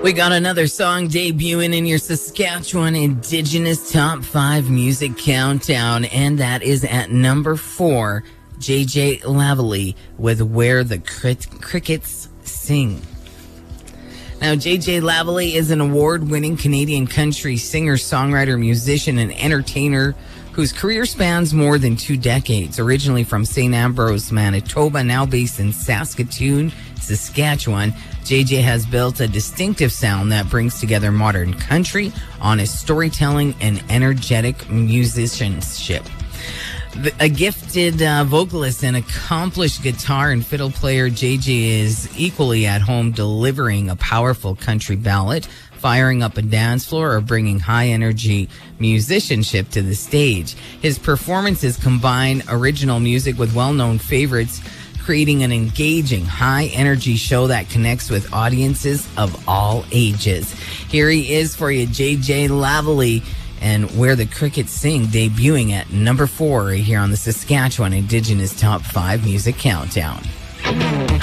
We got another song debuting in your Saskatchewan Indigenous Top 5 Music Countdown, and that is at number 4, JJ Lavalley with Where the Crickets Sing. Now, JJ Lavalley is an award-winning Canadian country singer, songwriter, musician, and entertainer whose career spans more than 2 decades. Originally from St. Ambrose, Manitoba, now based in Saskatoon, Saskatchewan, JJ has built a distinctive sound that brings together modern country, honest storytelling, and energetic musicianship. A gifted vocalist and accomplished guitar and fiddle player, JJ is equally at home delivering a powerful country ballad, firing up a dance floor, or bringing high-energy musicianship to the stage. His performances combine original music with well-known favorites, creating an engaging, high-energy show that connects with audiences of all ages. Here he is for you, JJ Lavalley, and Where the Crickets Sing, debuting at number 4 here on the Saskatchewan Indigenous Top 5 Music Countdown.